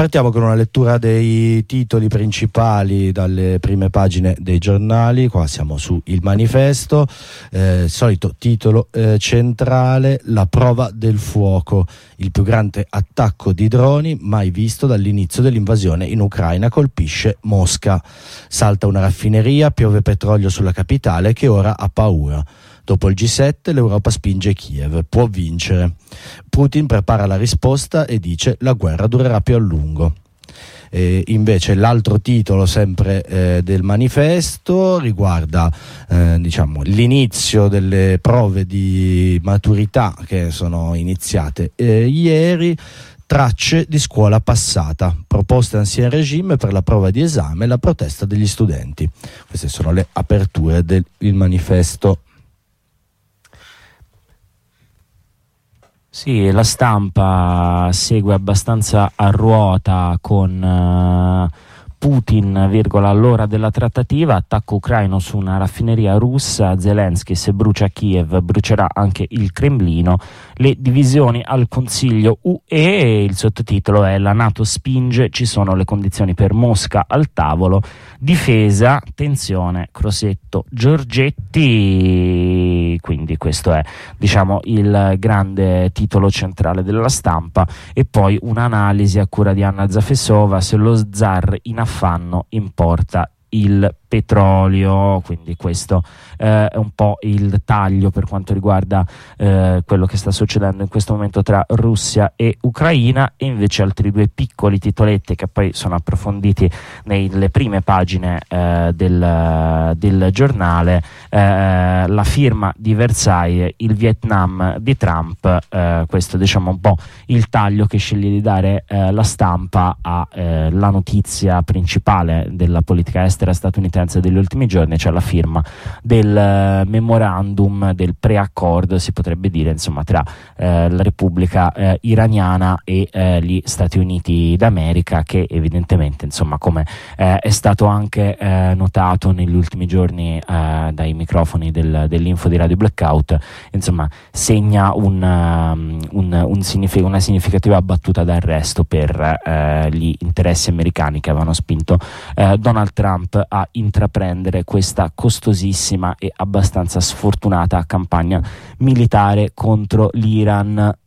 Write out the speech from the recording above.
Partiamo con una lettura dei titoli principali dalle prime pagine dei giornali. Qua siamo su Il Manifesto, solito titolo centrale: la prova del fuoco, il più grande attacco di droni mai visto dall'inizio dell'invasione in Ucraina colpisce Mosca, salta una raffineria, piove petrolio sulla capitale che ora ha paura. Dopo il G7 l'Europa spinge Kiev, può vincere. Putin prepara la risposta e dice la guerra durerà più a lungo. Invece l'altro titolo sempre del Manifesto riguarda l'inizio delle prove di maturità che sono iniziate ieri. Tracce di scuola passata, proposte Ancien Regime per la prova di esame e la protesta degli studenti. Queste sono le aperture del Manifesto. Sì, la Stampa segue abbastanza a ruota con Putin, all'ora della trattativa, attacco ucraino su una raffineria russa, Zelensky se brucia Kiev brucerà anche il Cremlino, le divisioni al Consiglio UE, il sottotitolo è la NATO spinge, ci sono le condizioni per Mosca al tavolo, difesa, tensione, Crosetto, Giorgetti, quindi questo è il grande titolo centrale della Stampa. E poi un'analisi a cura di Anna Zafesova: se lo zar in affanno importa il petrolio, quindi questo è un po' il taglio per quanto riguarda quello che sta succedendo in questo momento tra Russia e Ucraina. E invece altri due piccoli titoletti che poi sono approfonditi nelle prime pagine del giornale: la firma di Versailles, il Vietnam di Trump, questo un po' il taglio che sceglie di dare la Stampa alla notizia principale della politica estera statunitense degli ultimi giorni, cioè la firma del memorandum, del preaccordo, si potrebbe dire, tra la Repubblica iraniana e gli Stati Uniti d'America, che evidentemente, come è stato anche notato negli ultimi giorni dai microfoni dell'Info di Radio Blackout, segna una significativa battuta d'arresto per gli interessi americani che avevano spinto Donald Trump a intraprendere questa costosissima e abbastanza sfortunata campagna militare contro l'Iran.